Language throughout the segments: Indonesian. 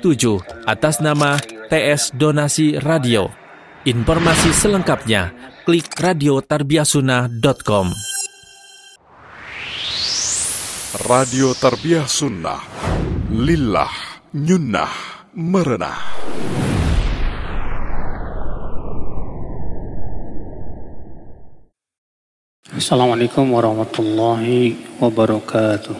atas nama TS Donasi Radio. Informasi selengkapnya klik radiotarbiahsunnah.com. Radio Tarbiyah Sunnah, lillah, nyunnah, merenah. Assalamualaikum warahmatullahi wabarakatuh.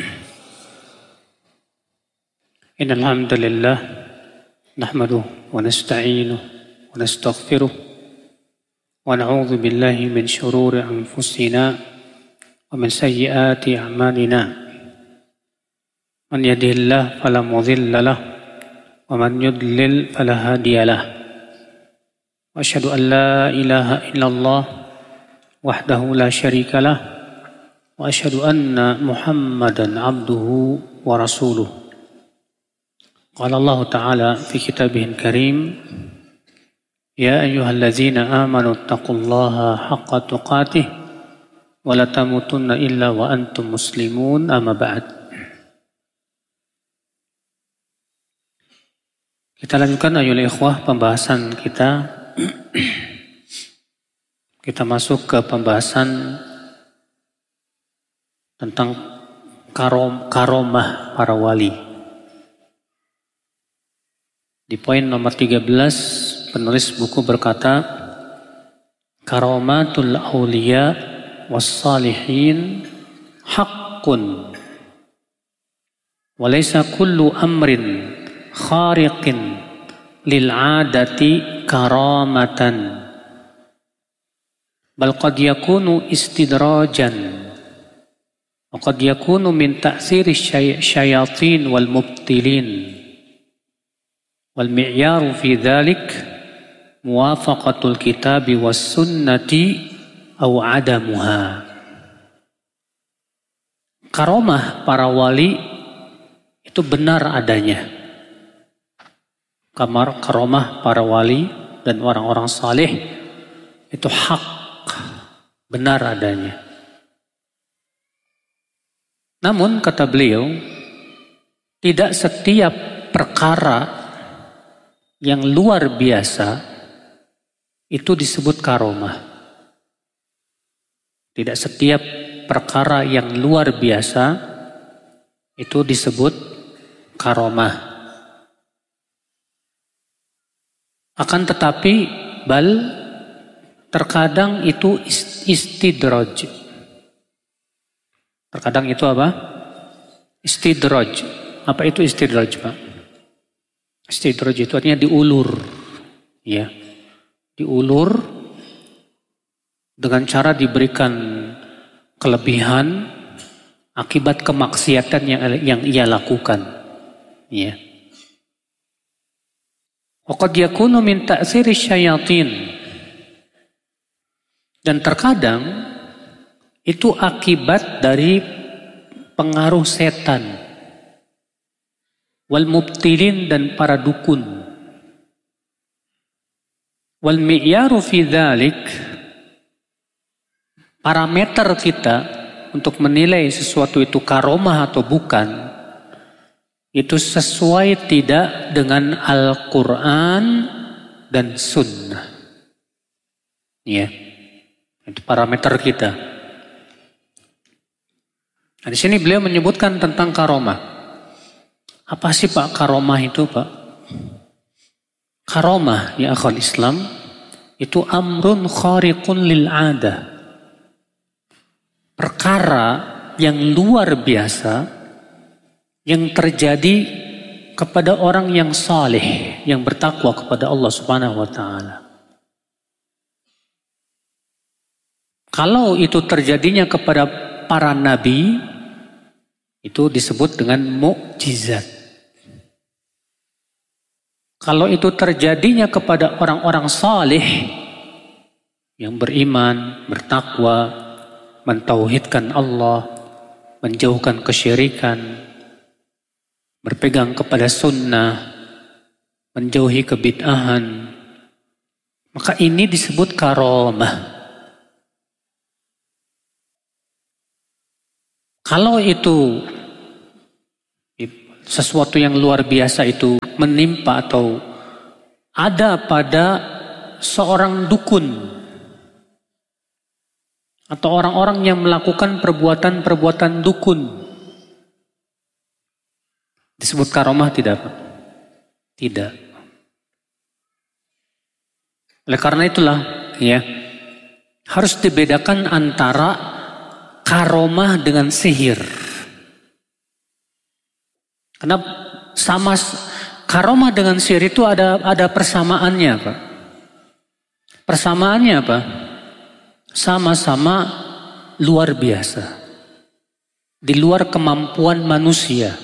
Innal hamdalillah nahmaduhu wa nasta'inuhu wa nastaghfiruh wa na'udzu billahi min shururi anfusina wa min sayyiati a'malina. Man yahdihillahu fala mudilla lahu wa man yudlil fala hadiya lahu. Wa asyhadu an la ilaha illallah wahdahu la syarika lah wa asyhadu anna Muhammadan abduhu wa rasuluh. Qala Allah Ta'ala fi kitabihil karim, ya ayyuhallazina amanu taqullaha haqqa tuqatih wa la tamutunna illa wa antum muslimun, amma ba'd. Kita lanjutkan ayolah ikhwah pembahasan kita. Kita masuk ke pembahasan tentang karomah para wali. Di poin nomor 13, penulis buku berkata, karomatul awliya wassalihin haqqun walaysa kullu amrin khariqin lil'adati karamatan bal qad yakunu istidrajan wa qad yakunu min ta'thiri syayatin wal mubtilin wal mi'yaru fi dhalik muwafaqatul kitabi was sunnati aw adamuha. Karomah para wali itu benar adanya. Karomah para wali dan orang-orang saleh itu hak, benar adanya. Namun kata beliau, tidak setiap perkara yang luar biasa itu disebut karomah. Tidak setiap perkara yang luar biasa itu disebut karomah. Akan tetapi terkadang itu istidraj. Terkadang itu apa? Istidraj. Apa itu istidraj, Pak? Istidraj itu artinya diulur. Ya. Diulur dengan cara diberikan kelebihan akibat kemaksiatan yang ia lakukan. Ya. Wa qad yakunu min ta'thiri syayatin. Dan terkadang itu akibat dari pengaruh setan. Wal mubtilin dan para dukun. Wal mi'yaru fi dzalik, parameter kita untuk menilai sesuatu itu karomah atau bukan, itu sesuai tidak dengan Al-Quran dan Sunnah. Ya. Itu parameter kita. Nah, di sini beliau menyebutkan tentang karomah. Apa sih Pak karomah itu, Pak? Karomah ya akhwal Islam itu amrun khariqun lil adah. Perkara yang luar biasa yang terjadi kepada orang yang saleh, yang bertakwa kepada Allah Subhanahu wa taala. Kalau itu terjadinya kepada para nabi, itu disebut dengan mukjizat. Kalau itu terjadinya kepada orang-orang saleh yang beriman, bertakwa, mentauhidkan Allah, menjauhkan kesyirikan, berpegang kepada sunnah, menjauhi kebid'ahan, maka ini disebut karomah. Kalau itu sesuatu yang luar biasa itu menimpa atau ada pada seorang dukun atau orang-orang yang melakukan perbuatan-perbuatan dukun. Disebut karomah tidak, Pak? Tidak. Oleh karena itulah, ya, harus dibedakan antara karomah dengan sihir. Karena sama karomah dengan sihir itu ada persamaannya, Pak. Persamaannya apa? Sama-sama luar biasa. Di luar kemampuan manusia.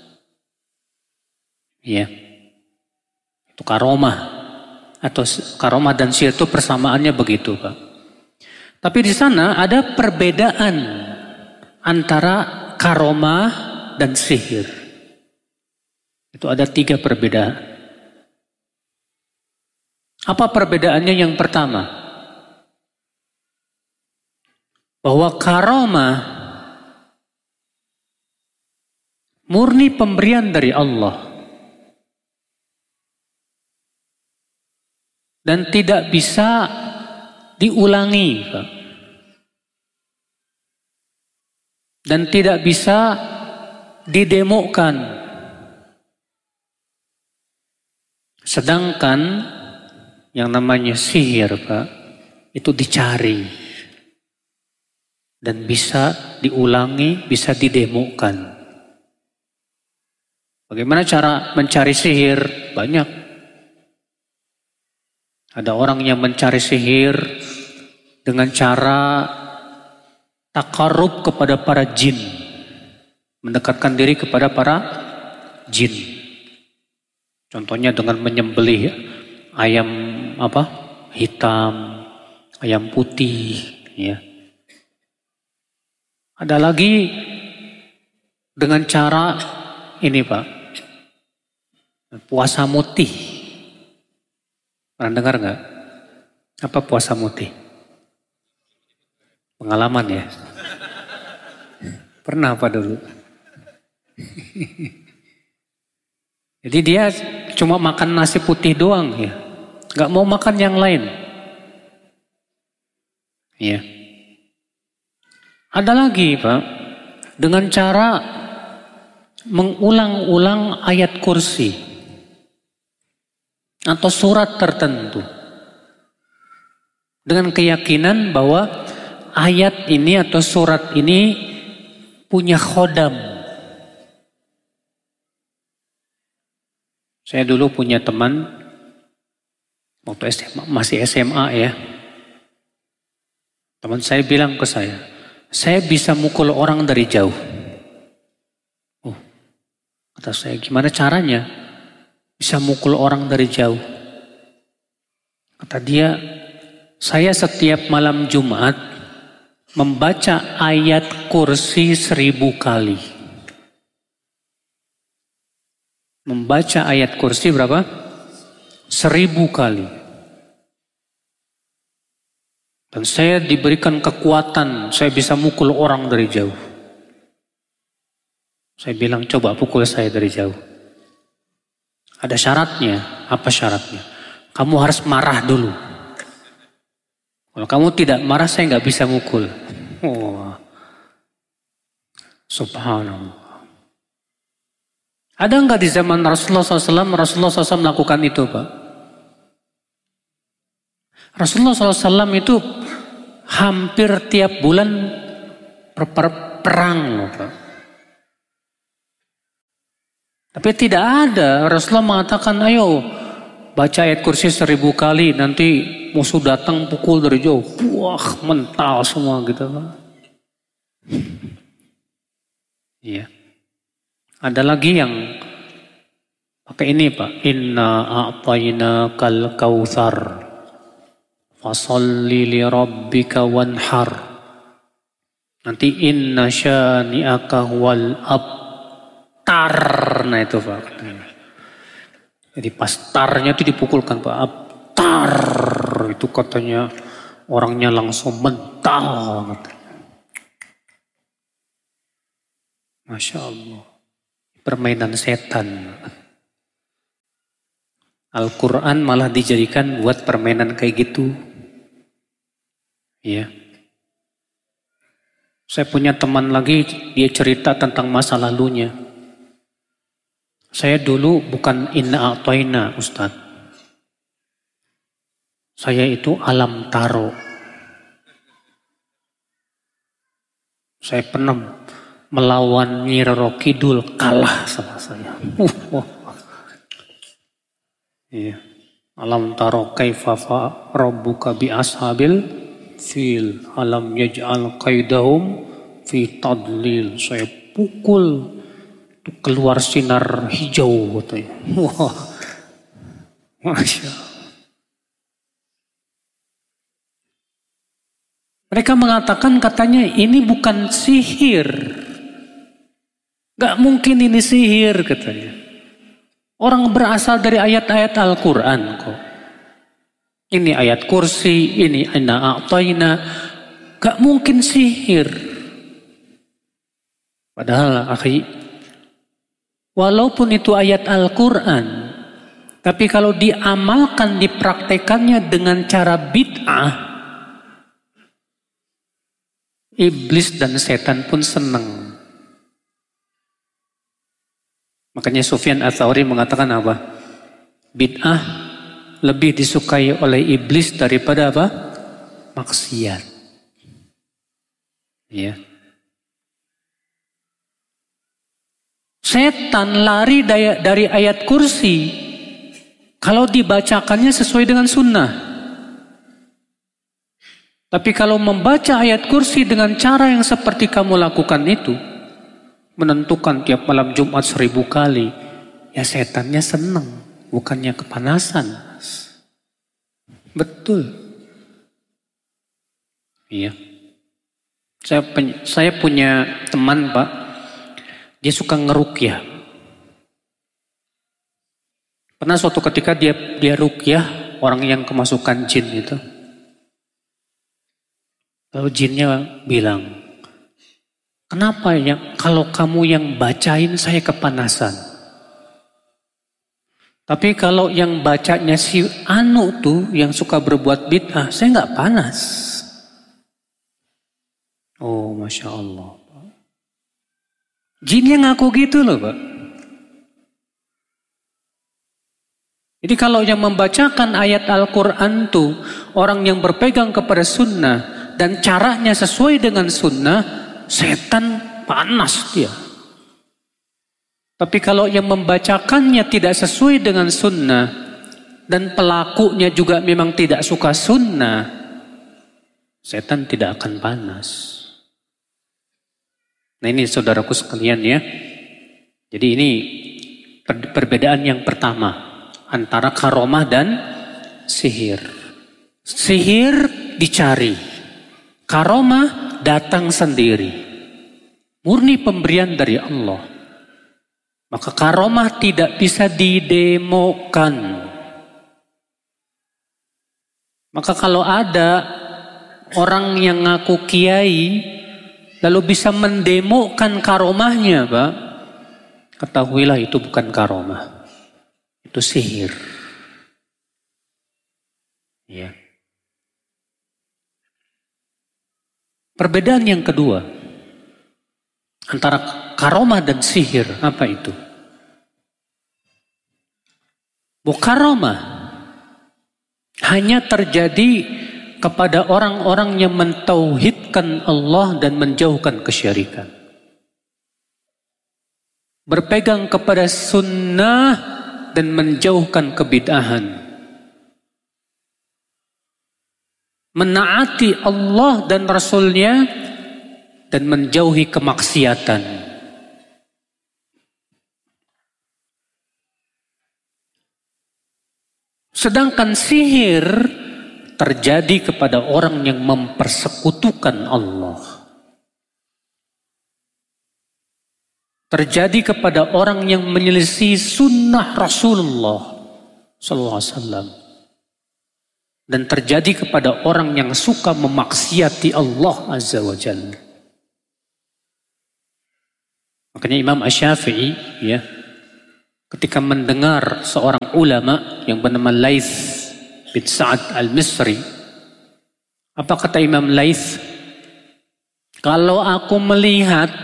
Ya. Itu karomah. Atau karomah dan sihir itu persamaannya begitu, Pak. Tapi di sana ada perbedaan antara karomah dan sihir. Itu ada 3 perbedaan. Apa perbedaannya? Yang pertama, bahwa karomah murni pemberian dari Allah dan tidak bisa diulangi, Pak. Dan tidak bisa didemokan. Sedangkan yang namanya sihir, Pak, itu dicari dan bisa diulangi, bisa didemokan. Bagaimana cara mencari sihir? Banyak. Ada orang yang mencari sihir dengan cara takarub kepada para jin, mendekatkan diri kepada para jin. Contohnya dengan menyembelih ayam hitam, ayam putih, ya. Ada lagi dengan cara ini, Pak, puasa mutih. Pernah dengar nggak? Apa puasa mutih? Pengalaman ya? Pernah apa dulu? Jadi dia cuma makan nasi putih doang ya. Gak mau makan yang lain. Ya. Ada lagi, Pak. Dengan cara mengulang-ulang ayat kursi. Atau surat tertentu. Dengan keyakinan bahwa ayat ini atau surat ini punya khodam. Saya dulu punya teman, waktu masih SMA ya. Teman saya bilang ke saya bisa mukul orang dari jauh. Oh, kata saya, gimana caranya bisa mukul orang dari jauh? Kata dia, saya setiap malam Jumat membaca ayat kursi 1000 kali. Membaca ayat kursi berapa? 1000 kali. Dan saya diberikan kekuatan, saya bisa mukul orang dari jauh. Saya bilang, coba pukul saya dari jauh. Ada syaratnya. Apa syaratnya? Kamu harus marah dulu. Kalau kamu tidak marah, saya nggak bisa mukul. Oh, subhanallah. Ada nggak di zaman Rasulullah SAW melakukan itu, Pak? Rasulullah SAW itu hampir tiap bulan perang, Pak. Tapi tidak ada Rasulullah mengatakan, ayo baca ayat kursi 1000 kali, nanti musuh datang pukul dari jauh. Wah, mental semua gitu, Pak. Iya. Ada lagi yang pakai ini, Pak. Inna a'tainakal kautsar fasholli li rabbika wanhar. Nanti inna syani'aka huwal abtar. Nah itu, Pak. Jadi pas tarnya itu dipukulkan, Pak. Abtar. Itu katanya orangnya langsung mental. Masya Allah. permainan setan. Al-Quran malah dijadikan buat permainan kayak gitu. Ya. Saya punya teman lagi, dia cerita tentang masa lalunya. Saya dulu bukan inna a'toina, Ustadz. Saya itu alam taro. Saya pernah melawan Nyi Roro Kidul, kalah sama saya. Iya. Alam taro kaifa rabbuka bi ashabil fil alam yaj'al qaidahum fi tadlil. Saya pukul keluar sinar hijau katanya. Wah. Masya Allah. Mereka mengatakan katanya ini bukan sihir. Gak mungkin ini sihir katanya. Orang berasal dari ayat-ayat Al-Quran kok. Ini ayat kursi, ini inna a'tayna. Gak mungkin sihir. Padahal akhi, walaupun itu ayat Al-Quran, tapi kalau diamalkan, dipraktekannya dengan cara bid'ah, iblis dan setan pun senang. Makanya Sufyan Ats-Tsauri mengatakan apa? Bid'ah lebih disukai oleh iblis daripada apa? Maksiat. Ya. Setan lari dari ayat kursi kalau dibacakannya sesuai dengan sunnah. Tapi kalau membaca ayat kursi dengan cara yang seperti kamu lakukan itu, menentukan tiap malam Jumat 1000 kali, ya setannya senang, bukannya kepanasan. Betul. Iya. Saya punya teman, Pak, dia suka ngeruqyah. Pernah suatu ketika dia ruqyah orang yang kemasukan jin itu. Lalu jinnya bilang, kenapa ya kalau kamu yang bacain saya kepanasan? Tapi kalau yang bacanya si Anu tuh yang suka berbuat bid'ah, saya nggak panas. Oh, Masya Allah. Jinnya ngaku gitu loh, Pak. Jadi kalau yang membacakan ayat Al-Quran tuh orang yang berpegang kepada sunnah dan caranya sesuai dengan sunnah, setan panas dia. Tapi kalau yang membacakannya tidak sesuai dengan sunnah dan pelakunya juga memang tidak suka sunnah, setan tidak akan panas. Nah ini saudaraku sekalian ya. Jadi ini perbedaan yang pertama antara karomah dan sihir. Sihir dicari, karomah datang sendiri. Murni pemberian dari Allah. Maka karomah tidak bisa didemokan. Maka kalau ada orang yang ngaku kiai lalu bisa mendemokan karomahnya, Pak, ketahuilah itu bukan karomah. Itu sihir. Ya. Perbedaan yang kedua antara karomah dan sihir, apa itu? Karomah hanya terjadi kepada orang-orang yang mentauhidkan Allah dan menjauhkan kesyirikan. Berpegang kepada sunnah dan menjauhkan kebid'ahan. Menaati Allah dan Rasul-Nya dan menjauhi kemaksiatan. Sedangkan sihir terjadi kepada orang yang mempersekutukan Allah. Terjadi kepada orang yang menyelisih sunnah Rasulullah sallallahu alaihi wasallam. Dan terjadi kepada orang yang suka memaksiati Allah azza wa jalla. Makanya Imam Asy-Syafi'i ya, ketika mendengar seorang ulama yang bernama Laits bin Sa'ad al-Misri, apa kata Imam Laits? Kalau aku melihat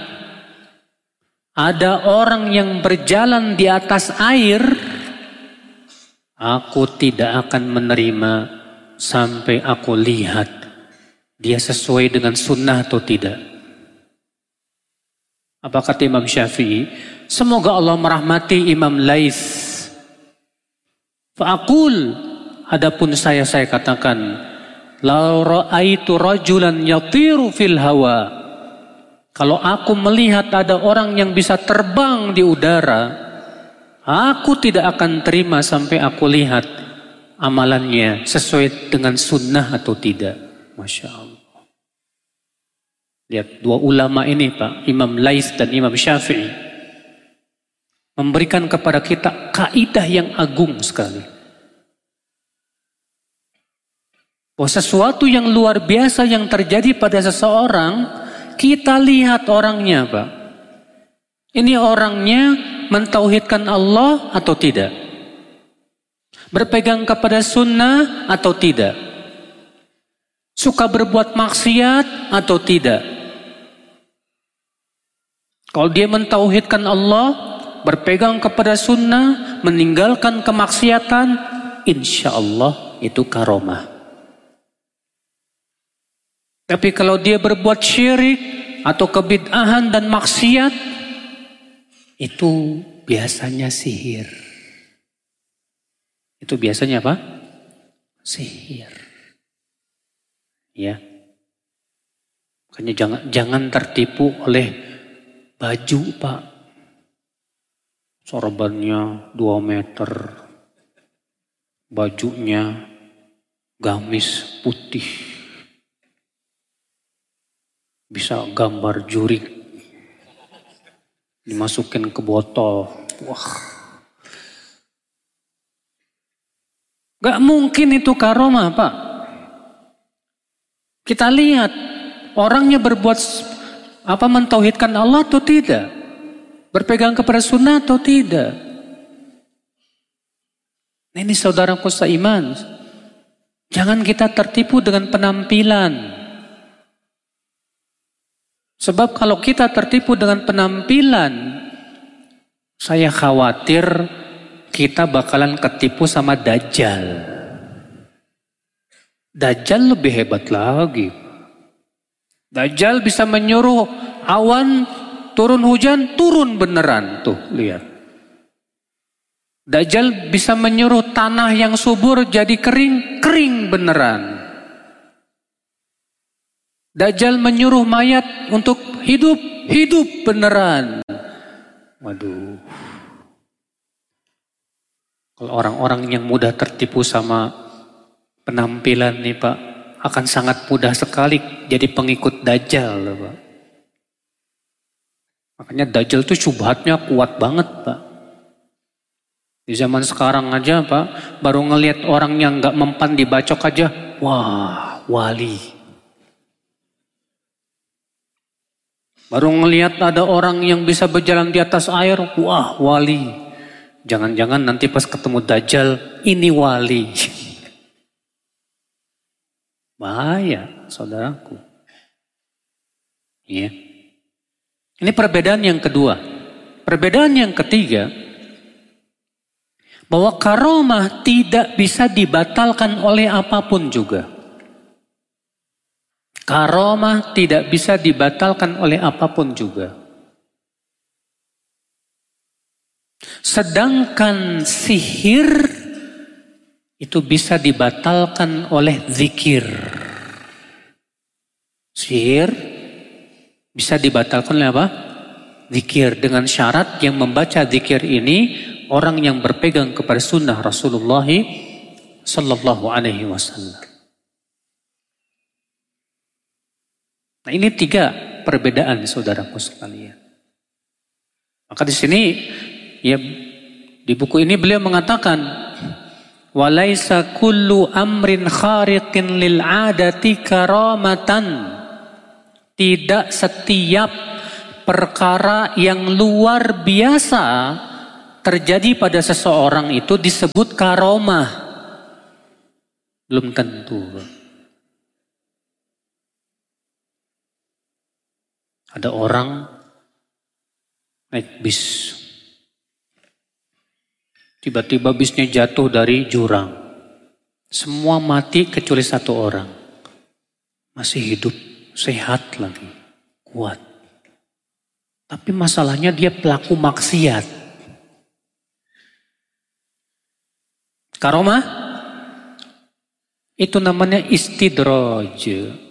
ada orang yang berjalan di atas air, aku tidak akan menerima sampai aku lihat dia sesuai dengan sunnah atau tidak. Apa kata Imam Syafi'i? Semoga Allah merahmati Imam Laits. Fa'aqul, adapun saya katakan, la ra'aitu rajulan yatiru fil hawa. Kalau aku melihat ada orang yang bisa terbang di udara, aku tidak akan terima sampai aku lihat amalannya sesuai dengan sunnah atau tidak. Masya Allah. Lihat dua ulama ini Pak, Imam Laits dan Imam Syafi'i, memberikan kepada kita kaidah yang agung sekali. Bahwa sesuatu yang luar biasa yang terjadi pada seseorang, kita lihat orangnya Pak. Ini orangnya mentauhidkan Allah atau tidak? Berpegang kepada sunnah atau tidak? Suka berbuat maksiat atau tidak? Kalau dia mentauhidkan Allah, berpegang kepada sunnah, meninggalkan kemaksiatan, insya Allah itu karomah. Tapi kalau dia berbuat syirik atau kebid'ahan dan maksiat, itu biasanya sihir. Itu biasanya apa? Sihir. Ya. Makanya jangan tertipu oleh baju Pak. Sorbannya 2 meter. Bajunya gamis putih. Bisa gambar jurik. Dimasukin ke botol. Wah. Gak mungkin itu karomah Pak. Kita lihat orangnya berbuat mentauhidkan Allah atau tidak? Berpegang kepada sunnah atau tidak? Nah, ini saudaraku seiman. Jangan kita tertipu dengan penampilan. Sebab kalau kita tertipu dengan penampilan, saya khawatir kita bakalan ketipu sama Dajjal. Dajjal lebih hebat lagi. Dajjal bisa menyuruh awan turun hujan, turun beneran. Tuh, lihat. Dajjal bisa menyuruh tanah yang subur jadi kering, kering beneran. Dajjal menyuruh mayat untuk hidup, hidup beneran. Waduh. Kalau orang-orang yang mudah tertipu sama penampilan nih Pak, akan sangat mudah sekali jadi pengikut Dajjal, Pak. Makanya Dajjal itu syubhatnya kuat banget, Pak. Di zaman sekarang aja, Pak, baru ngelihat orang yang nggak mempan dibacok aja, wah, wali. Baru ngelihat ada orang yang bisa berjalan di atas air, wah, wali. Jangan-jangan nanti pas ketemu Dajjal, ini wali. Bahaya, saudaraku. Ya. Ini perbedaan yang kedua. Perbedaan yang ketiga, bahwa karomah tidak bisa dibatalkan oleh apapun juga. Karomah tidak bisa dibatalkan oleh apapun juga. Sedangkan sihir itu bisa dibatalkan oleh zikir. Sihir bisa dibatalkan oleh apa? Zikir, dengan syarat yang membaca zikir ini orang yang berpegang kepada sunnah Rasulullah sallallahu alaihi wasallam. Nah, ini 3 perbedaan saudaraku sekalian. Maka di sini ya di buku ini beliau mengatakan walaisa kullu amrin khariqin lil adati karamatan. Tidak setiap perkara yang luar biasa terjadi pada seseorang itu disebut karomah. Belum tentu. Ada orang naik bis. Tiba-tiba bisnya jatuh dari jurang. Semua mati kecuali satu orang. Masih hidup, sehat lagi, kuat. Tapi masalahnya dia pelaku maksiat. Karomah? Itu namanya istidraj.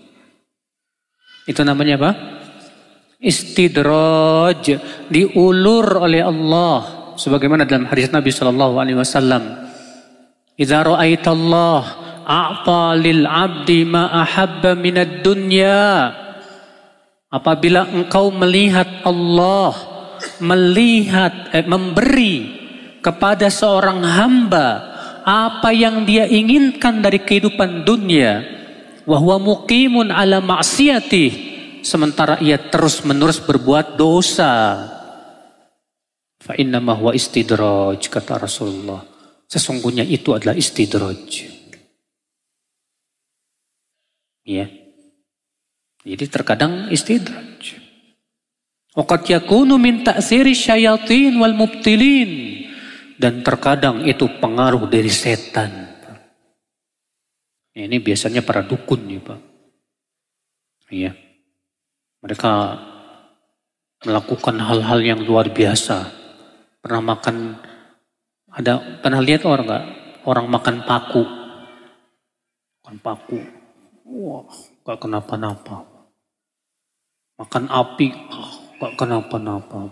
Itu namanya apa? Istidraj. Diulur oleh Allah. Sebagaimana dalam hadis Nabi SAW. Idza ra'aitallah a'ta lil 'abdi ma ahabba minad dunya. Apabila engkau melihat Allah memberi kepada seorang hamba apa yang dia inginkan dari kehidupan dunia, wa huwa muqimun ala ma'siyatih, sementara ia terus-menerus berbuat dosa, fa innama huwa istidraj, kata Rasulullah. Sesungguhnya itu adalah istidraj. Ya. Jadi terkadang istidraj. Waqad yakunu min ta'siri syayatin wal mubtilin. Dan terkadang itu pengaruh dari setan. Ini biasanya para dukun ya Pak. Iya. Mereka melakukan hal-hal yang luar biasa. Pernah lihat orang nggak? Orang makan paku. Makan paku. Wah, gak kenapa-napa. Makan api, gak kenapa-napa.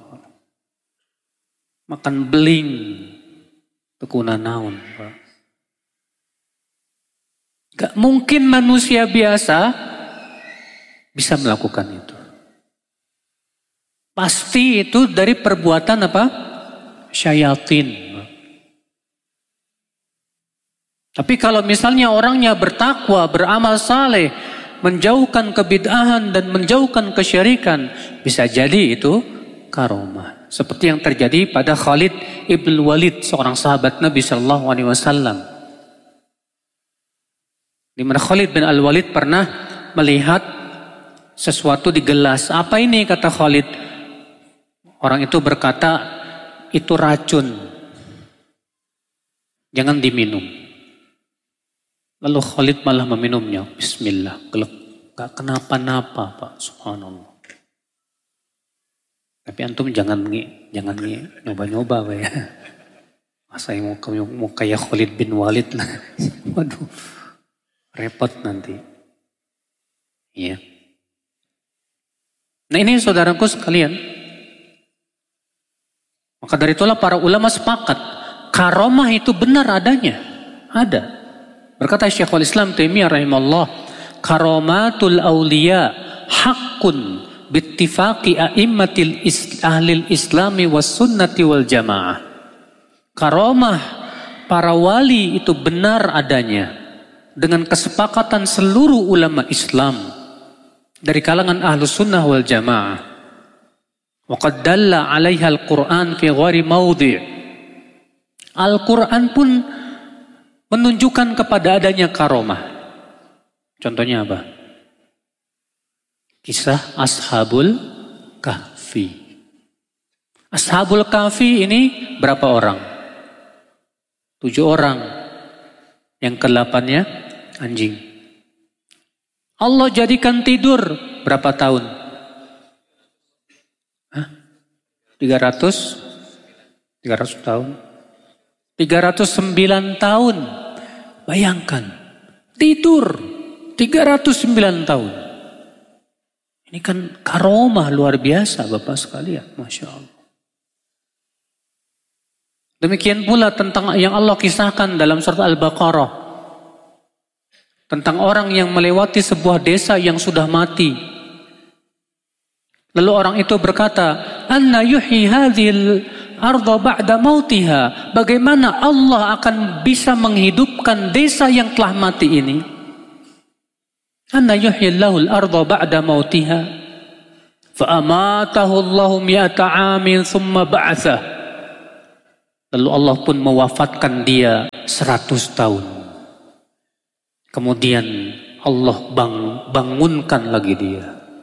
Makan beling, tekuna naon, Pak. Gak mungkin manusia biasa bisa melakukan itu. Pasti itu dari perbuatan apa? Syayatin. Tapi kalau misalnya orangnya bertakwa, beramal saleh, menjauhkan kebid'ahan dan menjauhkan kesyirikan, bisa jadi itu karomah. Seperti yang terjadi pada Khalid ibn Walid, seorang sahabat Nabi SAW. Di mana Khalid bin Al-Walid pernah melihat sesuatu di gelas. Apa ini, kata Khalid? Orang itu berkata, itu racun. Jangan diminum. Lalu Khalid malah meminumnya. Bismillah. Gak kenapa-napa, Pak. Subhanallah. Tapi antum jangan nyoba-nyoba, Pak ya. Masa yang mau kayak Khalid bin Walid lah. Waduh. Repot nanti. Iya. Nah ini saudaraku sekalian. Maka dari itulah para ulama sepakat. Karomah itu benar adanya. Ada. Berkata Syekhul Islam Taimiyah rahimahullah, karomatul awliya haqqun bittifaqi a'immatil ahlil islami was sunnati wal jamaah. Karomah para wali itu benar adanya dengan kesepakatan seluruh ulama Islam dari kalangan ahlus sunnah wal jamaah. Wa qad dalla 'alaiha al-Qur'an fi ghairi mawdi'. Al-Qur'an pun menunjukkan kepada adanya karomah. Contohnya apa? Kisah Ashabul Kahfi. Ashabul Kahfi ini berapa orang? 7 orang. Yang ke-8-nya anjing. Allah jadikan tidur berapa tahun? 300 tahun. 309 tahun. Bayangkan. Tidur. 309 tahun. Ini kan karomah luar biasa Bapak sekalian. Masya Allah. Demikian pula tentang yang Allah kisahkan dalam surat Al-Baqarah. Tentang orang yang melewati sebuah desa yang sudah mati. Lalu orang itu berkata, "Anna yuhyi hadhil arda ba'da mautiha." Bagaimana Allah akan bisa menghidupkan desa yang telah mati ini? Anna yuhyillahu al-arda ba'da mautiha. Fa'amatahu Allahu mi'ata amin thumma ba'athah. Lalu Allah pun mewafatkan dia 100 tahun. Kemudian Allah bangunkan lagi dia.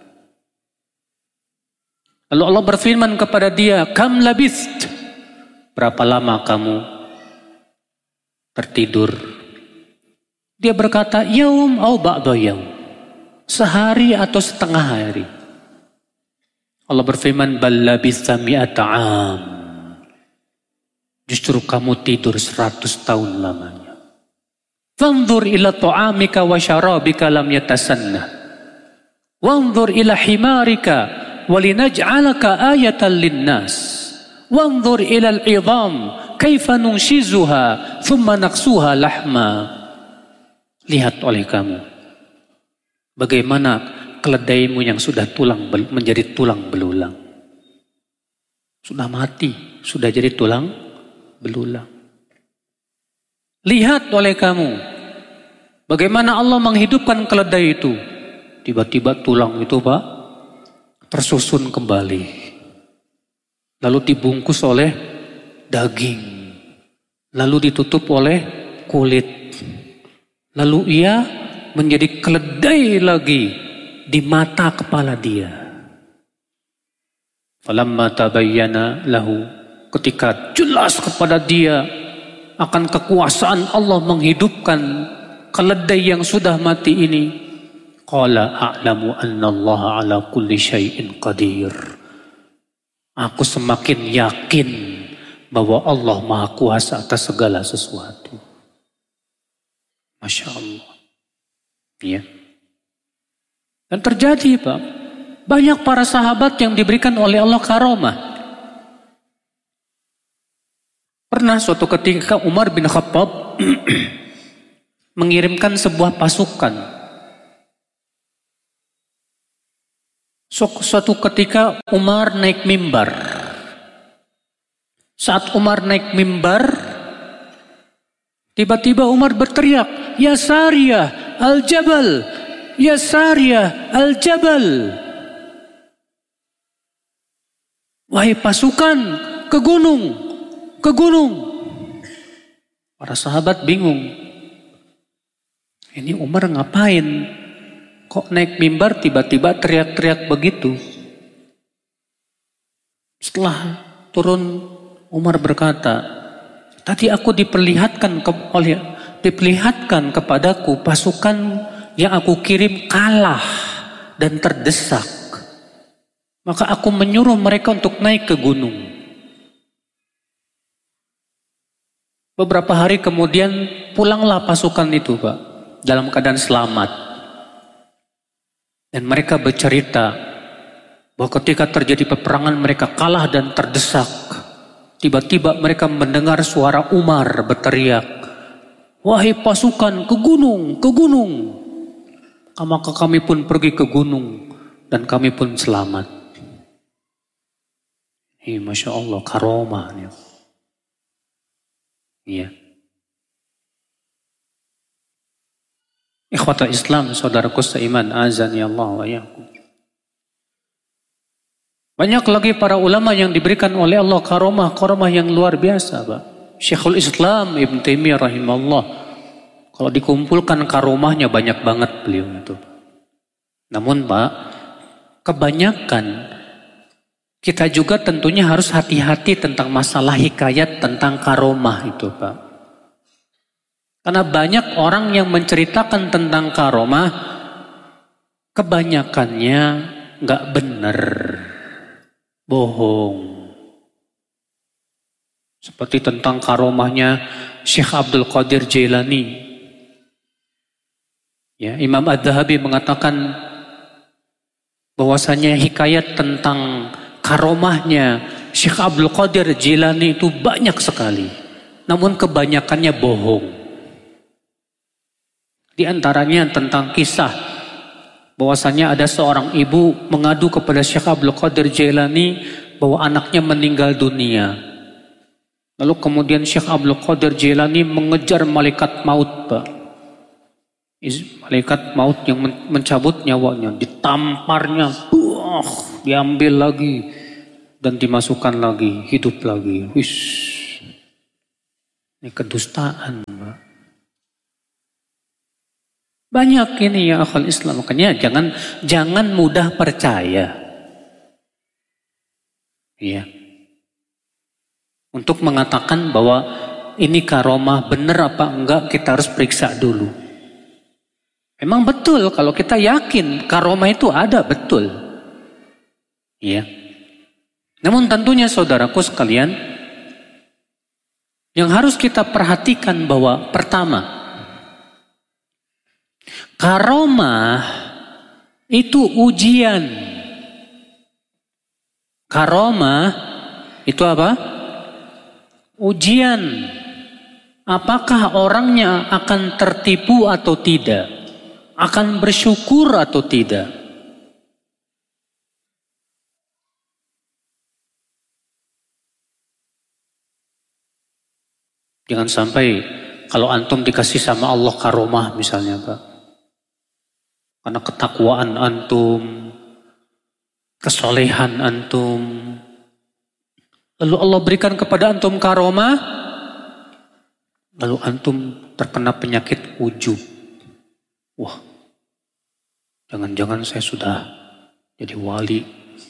Lalu Allah berfirman kepada dia, kam labist? Berapa lama kamu tertidur? Dia berkata, yaum au ba'da yaum. Sehari atau setengah hari. Allah berfirman, bal labitha mi'ata am. Justru kamu tidur 100 tahun lamanya. Fanzur ila ta'amika wa syarabika lam yatasanna. Wanzur ila himarika walinaj'alaka ayatan linnas. Wanzur ila al-'idham kaifa nunshizuha thumma naqsuha lahma. Lihat oleh kamu bagaimana keledaimu yang sudah menjadi tulang belulang. Sudah mati, sudah jadi tulang belulang. Lihat oleh kamu bagaimana Allah menghidupkan keledai itu. Tiba-tiba tulang itu, Pak, tersusun kembali. Lalu dibungkus oleh daging. Lalu ditutup oleh kulit. Lalu ia menjadi keledai lagi di mata kepala dia. Falamma tabayyana lahu, ketika jelas kepada dia akan kekuasaan Allah menghidupkan keledai yang sudah mati ini, qala a'lamu anna Allah ala kulli syai'in qadir. Aku semakin yakin bahwa Allah Maha Kuasa atas segala sesuatu. Masya Allah. Ya. Dan terjadi, Pak, banyak para sahabat yang diberikan oleh Allah karomah. Pernah suatu ketika Umar bin Khattab mengirimkan sebuah pasukan. Suatu ketika Umar naik mimbar. Saat Umar naik mimbar, tiba-tiba Umar berteriak, ya Sariyah al-Jabal, ya Sariyah al-Jabal. Wahai pasukan, ke gunung, ke gunung. Para sahabat bingung. Ini Umar ngapain? Kok naik mimbar tiba-tiba teriak-teriak begitu? Setelah turun, Umar berkata, tadi aku diperlihatkan kepadaku pasukan yang aku kirim kalah dan terdesak. Maka aku menyuruh mereka untuk naik ke gunung. Beberapa hari kemudian pulanglah pasukan itu, Pak, dalam keadaan selamat. Dan mereka bercerita bahwa ketika terjadi peperangan mereka kalah dan terdesak. Tiba-tiba mereka mendengar suara Umar berteriak, wahai pasukan, ke gunung, ke gunung. Maka kami pun pergi ke gunung dan kami pun selamat. Masya Allah, karomah. Iya. Ikhwata Islam, saudaraku seiman, azani Allah wa iyyakum. Banyak lagi para ulama yang diberikan oleh Allah karomah yang luar biasa, Pak. Syekhul Islam Ibn Taimiyah rahimahullah, kalau dikumpulkan karomahnya banyak banget beliau itu. Namun, Pak, kebanyakan kita juga tentunya harus hati-hati tentang masalah hikayat tentang karomah itu, Pak. Karena banyak orang yang menceritakan tentang karomah, kebanyakannya nggak benar, bohong. Seperti tentang karomahnya Syekh Abdul Qadir Jailani. Ya, Imam Ad-Dhahabi mengatakan bahwasanya hikayat tentang karomahnya Syekh Abdul Qadir Jailani itu banyak sekali. Namun kebanyakannya bohong. Di antaranya tentang kisah bahwasanya ada seorang ibu mengadu kepada Syekh Abdul Qadir Jailani bahwa anaknya meninggal dunia. Lalu kemudian Syekh Abdul Qadir Jailani mengejar malaikat maut, Pak. Malaikat maut yang mencabut nyawanya, ditamparnya, Allah, diambil lagi dan dimasukkan lagi, hidup lagi. Ini kedustaan, Pak. Banyak ini ya akhwal Islam. Makanya jangan mudah percaya. Iya. Untuk mengatakan bahwa ini karomah benar apa enggak, kita harus periksa dulu. Memang betul kalau kita yakin karomah itu ada, betul. Iya. Namun tentunya saudaraku sekalian, yang harus kita perhatikan bahwa pertama, karomah itu ujian. Karomah itu apa? Ujian. Apakah orangnya akan tertipu atau tidak? Akan bersyukur atau tidak? Jangan sampai kalau antum dikasih sama Allah karomah misalnya, Pak. Karena ketakwaan antum, kesolehan antum, lalu Allah berikan kepada antum karomah, lalu antum terkena penyakit ujub. Wah, jangan-jangan saya sudah jadi wali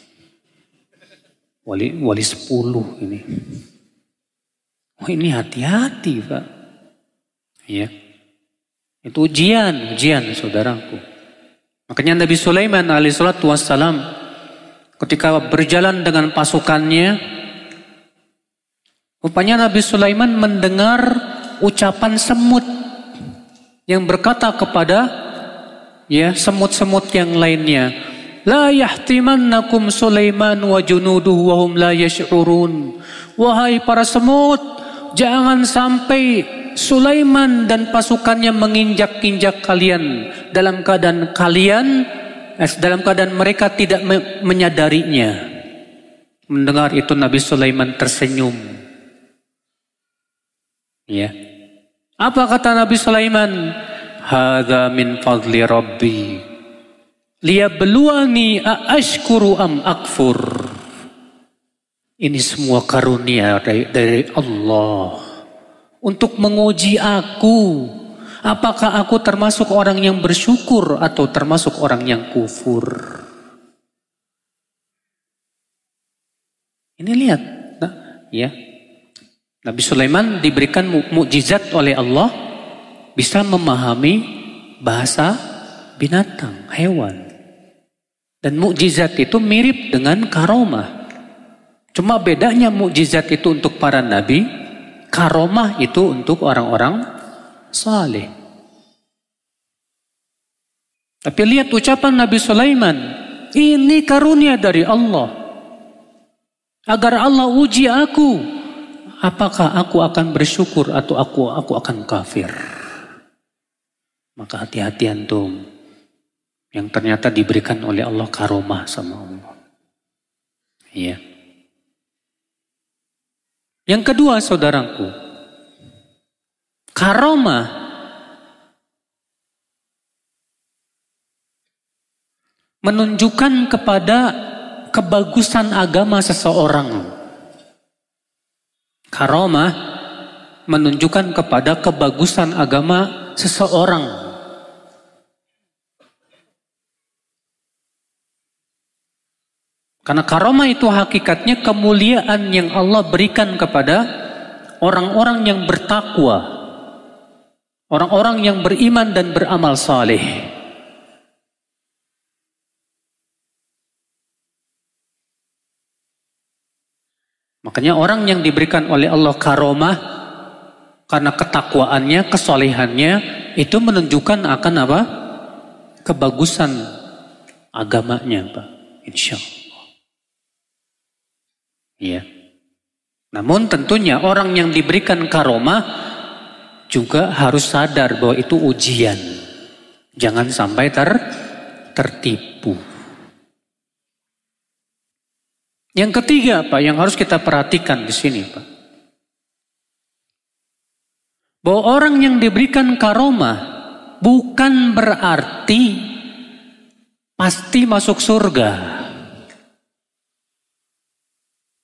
10 ini. Oh, ini hati-hati, Pak. Ya. Itu ujian saudaraku. Makanya Nabi Sulaiman alaihissalatu wassalam ketika berjalan dengan pasukannya, rupanya Nabi Sulaiman mendengar ucapan semut yang berkata kepada semut-semut yang lainnya, la yahtimannakum Sulaiman wa junuduhu wa hum la yash'urun. Wahai para semut, jangan sampai Sulaiman dan pasukannya menginjak-injak kalian dalam keadaan mereka tidak menyadarinya. Mendengar itu Nabi Sulaiman tersenyum. Ya. Apa kata Nabi Sulaiman? Hadza min fadli Rabbi liyabluwani aashkuru am akfur. Ini semua karunia dari Allah untuk menguji aku. Apakah aku termasuk orang yang bersyukur atau termasuk orang yang kufur? Ini lihat, ya. Nabi Sulaiman diberikan mukjizat oleh Allah, bisa memahami bahasa binatang, hewan. Dan mukjizat itu mirip dengan karomah. Cuma bedanya mukjizat itu untuk para nabi, karomah itu untuk orang-orang saleh. Tapi lihat ucapan Nabi Sulaiman, ini karunia dari Allah. Agar Allah uji aku. Apakah aku akan bersyukur atau aku akan kafir? Maka hati-hati antum yang ternyata diberikan oleh Allah karomah sama Allah. Iya. Yang kedua saudaraku, karomah menunjukkan kepada kebagusan agama seseorang. Karomah menunjukkan kepada kebagusan agama seseorang. Karena karomah itu hakikatnya kemuliaan yang Allah berikan kepada orang-orang yang bertakwa, orang-orang yang beriman dan beramal saleh. Makanya orang yang diberikan oleh Allah karomah karena ketakwaannya, kesolehannya itu menunjukkan akan apa? Kebagusan agamanya, Pak. Insya Allah. Ya. Namun tentunya orang yang diberikan karomah juga harus sadar bahwa itu ujian. Jangan sampai tertipu. Yang ketiga, Pak, yang harus kita perhatikan di sini, Pak. Bahwa orang yang diberikan karomah bukan berarti pasti masuk surga.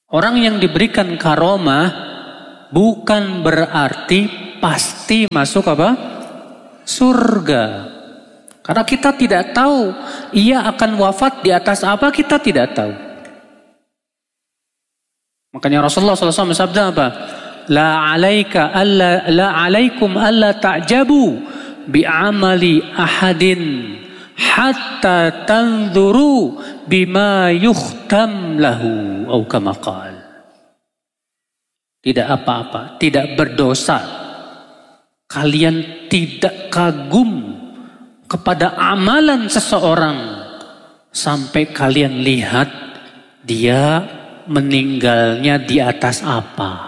Orang yang diberikan karomah bukan berarti pasti masuk apa? Surga. Karena kita tidak tahu ia akan wafat di atas apa, kita tidak tahu. Makanya Rasulullah SAW bersabda apa? La alaikum alla ta'jabu bi'amali ahadin hatta tanzuru bima yukhtam lahu atau kama qala. Tidak apa-apa, tidak berdosa. Kalian tidak kagum kepada amalan seseorang sampai kalian lihat dia meninggalnya di atas apa.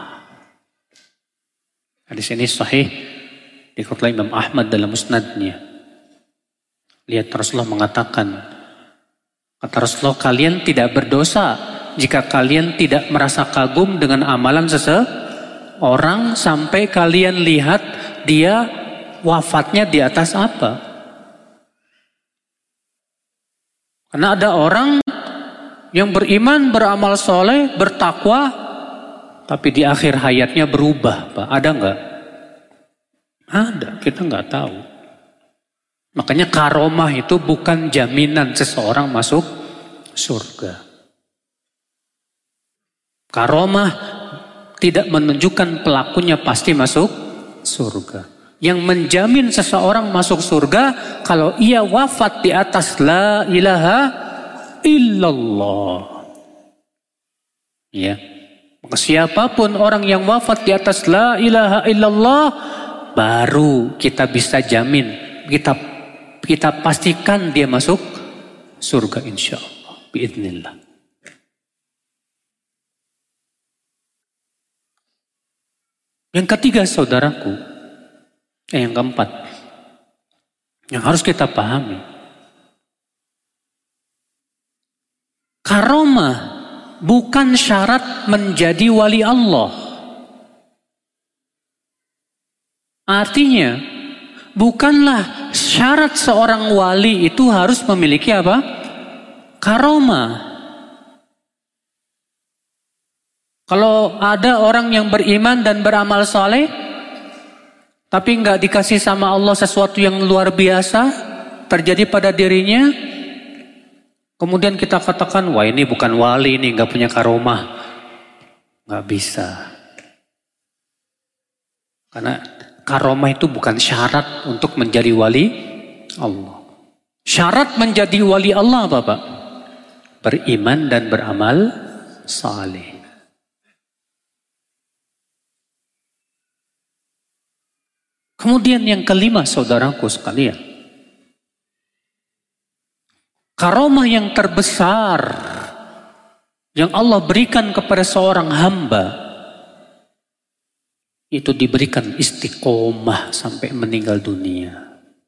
Hadis ini sahih dikeluarkan Imam Ahmad dalam musnadnya. Lihat Rasulullah mengatakan, kata Rasulullah, kalian tidak berdosa jika kalian tidak merasa kagum dengan amalan seseorang sampai kalian lihat dia wafatnya di atas apa. Karena ada orang yang beriman, beramal soleh, bertakwa, tapi di akhir hayatnya berubah, Pak. Ada enggak? Ada, kita enggak tahu. Makanya karomah itu bukan jaminan seseorang masuk surga. Karomah tidak menunjukkan pelakunya pasti masuk surga. Yang menjamin seseorang masuk surga kalau ia wafat di atas la ilaha illallah. Ya. Maka siapapun orang yang wafat di atas la ilaha illallah, baru kita bisa jamin, kita pastikan dia masuk surga insyaallah biidznillah. Yang ketiga saudaraku, yang keempat, yang harus kita pahami, karomah bukan syarat menjadi wali Allah. Artinya, bukanlah syarat seorang wali itu harus memiliki apa? Karomah. Kalau ada orang yang beriman dan beramal saleh, tapi nggak dikasih sama Allah sesuatu yang luar biasa terjadi pada dirinya, kemudian kita katakan, wah ini bukan wali, ini nggak punya karomah. Nggak bisa. Karena karomah itu bukan syarat untuk menjadi wali Allah. Syarat menjadi wali Allah apa Pak? Beriman dan beramal saleh. Kemudian yang kelima saudaraku sekalian, karomah yang terbesar yang Allah berikan kepada seorang hamba, itu diberikan istiqomah sampai meninggal dunia.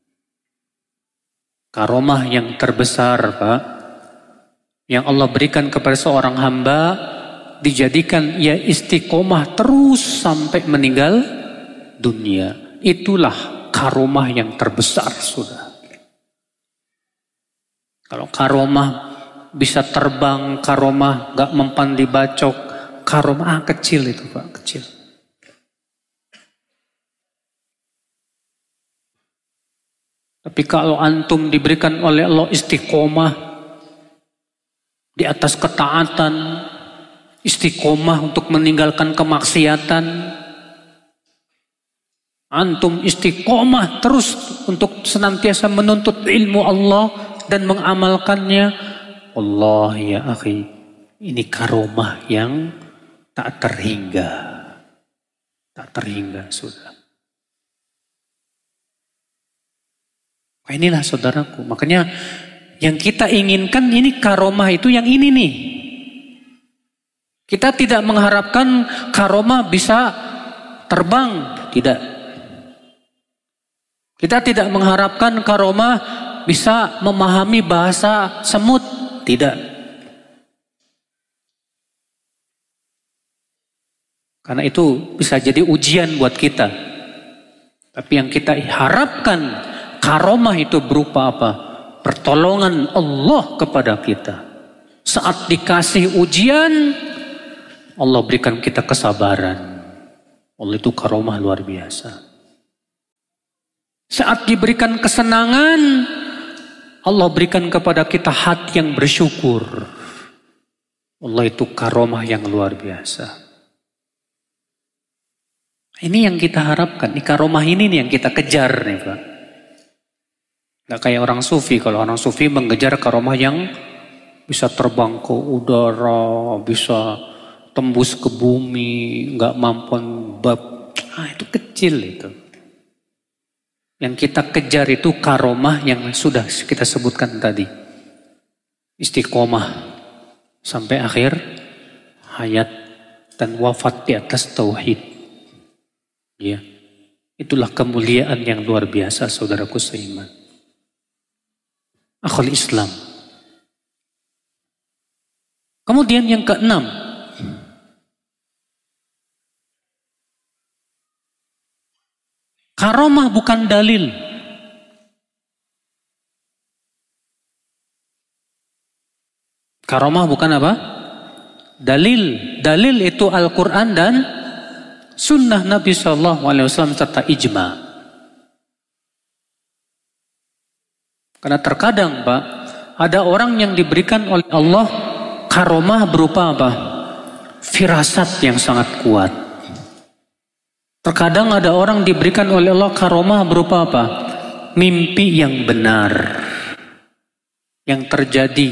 Karomah yang terbesar Pak, yang Allah berikan kepada seorang hamba, dijadikan ia istiqomah terus sampai meninggal dunia. Itulah karomah yang terbesar, sudah. Kalau karomah bisa terbang, karomah gak mempan dibacok, karomah kecil itu Pak, kecil. Tapi kalau antum diberikan oleh Allah istiqomah di atas ketaatan, istiqomah untuk meninggalkan kemaksiatan, antum istiqomah terus untuk senantiasa menuntut ilmu Allah dan mengamalkannya. Allah ya akhi, ini karomah yang tak terhingga. Tak terhingga sudah. Inilah saudaraku, makanya yang kita inginkan ini karomah itu yang ini nih. Kita tidak mengharapkan karomah bisa terbang, tidak. Kita tidak mengharapkan karomah bisa memahami bahasa semut, tidak. Karena itu bisa jadi ujian buat kita. Tapi yang kita harapkan, karomah itu berupa apa? Pertolongan Allah kepada kita. Saat dikasih ujian, Allah berikan kita kesabaran. Allah itu karomah luar biasa. Saat diberikan kesenangan, Allah berikan kepada kita hati yang bersyukur. Allah itu karomah yang luar biasa. Ini yang kita harapkan. Ini karomah ini nih yang kita kejar nih Pak. Gak kayak orang sufi. Kalau orang sufi mengejar karomah yang bisa terbang ke udara, bisa tembus ke bumi, gak mampu bab. Itu kecil itu. Yang kita kejar itu karomah yang sudah kita sebutkan tadi. Istiqomah sampai akhir hayat dan wafat di atas tauhid. Ya, itulah kemuliaan yang luar biasa saudaraku seiman. Akhul Islam. Kemudian yang keenam. Karomah bukan dalil. Karomah bukan apa? Dalil. Dalil itu Al-Quran dan Sunnah Nabi SAW serta ijma. Karena terkadang Pak, ada orang yang diberikan oleh Allah karomah berupa apa? Firasat yang sangat kuat. Terkadang ada orang diberikan oleh Allah karomah berupa apa? Mimpi yang benar. Yang terjadi.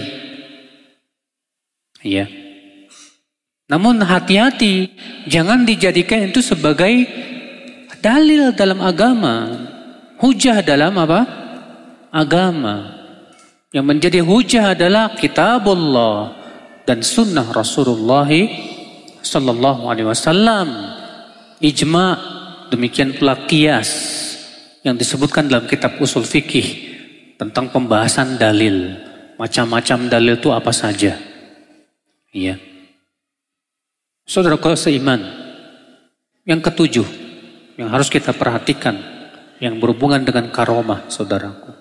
Ya. Namun hati-hati, jangan dijadikan itu sebagai dalil dalam agama. Hujah dalam apa? Agama. Yang menjadi hujah adalah kitabullah dan sunnah Rasulullah sallallahu alaihi wasallam. Ijma, demikian pula qiyas yang disebutkan dalam kitab usul fikih tentang pembahasan dalil. Macam-macam dalil itu apa saja. Iya. Saudaraku seiman, yang ketujuh, yang harus kita perhatikan, yang berhubungan dengan karomah, saudaraku.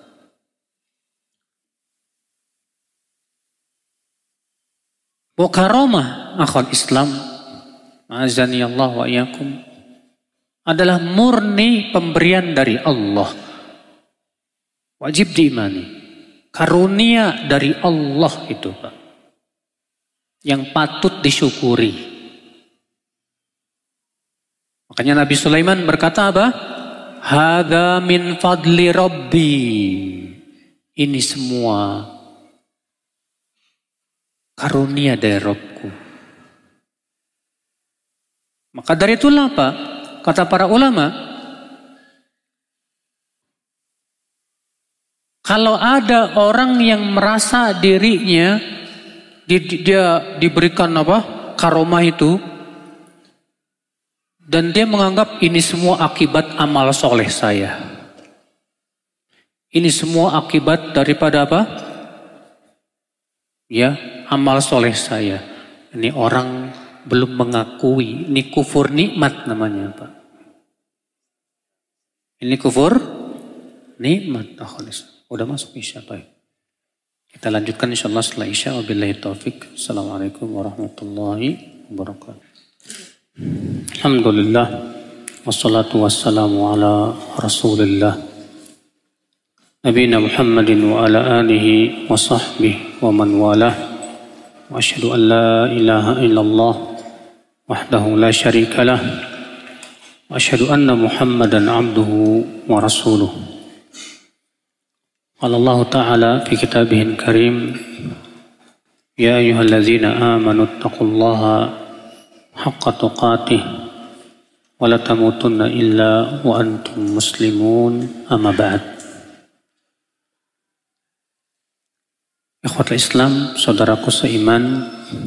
Bahwa karomah, akhwat Islam, ma'azani Allah wa iyakum, adalah murni pemberian dari Allah. Wajib diimani. Karunia dari Allah itu, Pak. Yang patut disyukuri. Makanya Nabi Sulaiman berkata apa? Hadza min fadli Rabbi. Ini semua karunia dari Rabbku. Maka dari itulah Pak, kata para ulama, kalau ada orang yang merasa dirinya dia diberikan apa? Karomah itu, dan dia menganggap ini semua akibat amal soleh saya. Ini semua akibat daripada apa? Ya, amal soleh saya. Ini orang belum mengakui. Ini kufur nikmat namanya Pak. Ini kufur nikmat. Udah masuk Isya Pak. Kita lanjutkan insyaAllah setelah Isya. Wabillahi taufiq. Assalamualaikum warahmatullahi wabarakatuh. Alhamdulillah. Wassalatu wassalamu ala rasulillah. Nabina Muhammadin wa ala alihi wa sahbihi wa man walah. Wa asyhadu an la ilaha illallah wahdahu la syarika lah. Wa asyhadu anna Muhammadan abduhu wa rasuluh. Qala Allah Ta'ala fi kitabihil karim, ya ayyuhalladzina amanu taqullaha haqqa tuqatih wa la tamutunna illa wa antum muslimun, amma ba'd. Ikhwatul Islam, saudaraku seiman,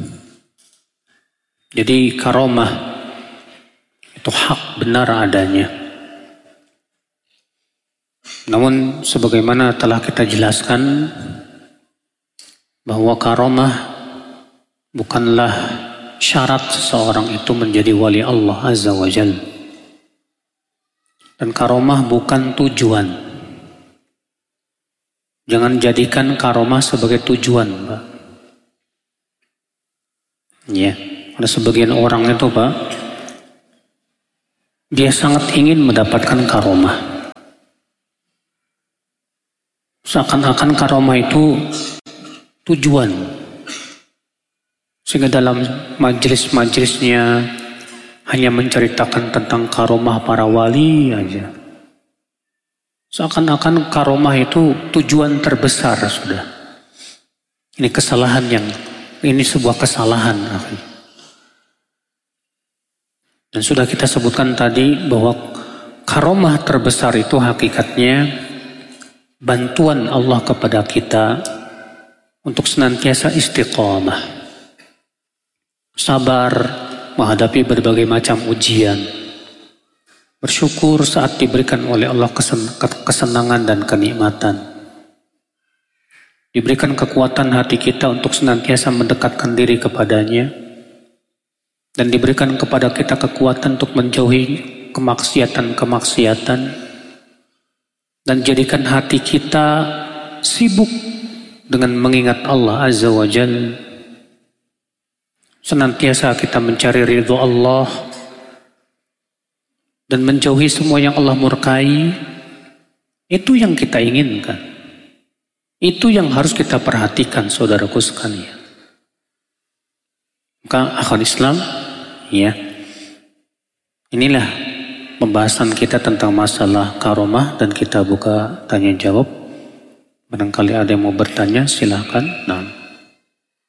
jadi karomah itu hak benar adanya. Namun sebagaimana telah kita jelaskan bahwa karomah bukanlah syarat seseorang itu menjadi wali Allah Azza wa Jalla. Dan karomah bukan tujuan. Jangan jadikan karomah sebagai tujuan, Pak. Ya. Ada sebagian orang itu Pak, dia sangat ingin mendapatkan karomah. Seakan-akan karomah itu tujuan. Sehingga dalam majelis-majelisnya hanya menceritakan tentang karomah para wali aja. Seakan-akan karomah itu tujuan terbesar sudah. Ini sebuah kesalahan. Dan sudah kita sebutkan tadi bahwa karomah terbesar itu hakikatnya bantuan Allah kepada kita untuk senantiasa istiqamah, sabar menghadapi berbagai macam ujian, bersyukur saat diberikan oleh Allah kesenangan dan kenikmatan, diberikan kekuatan hati kita untuk senantiasa mendekatkan diri kepadanya, dan diberikan kepada kita kekuatan untuk menjauhi kemaksiatan-kemaksiatan, dan jadikan hati kita sibuk dengan mengingat Allah Azza wa Jalla. Senantiasa kita mencari ridho Allah dan menjauhi semua yang Allah murkai. Itu yang kita inginkan. Itu yang harus kita perhatikan, saudaraku sekalian. Maka akhwat Islam, ya, inilah pembahasan kita tentang masalah karomah, dan kita buka tanya jawab. Barangkali ada yang mau bertanya, silakan. Nah.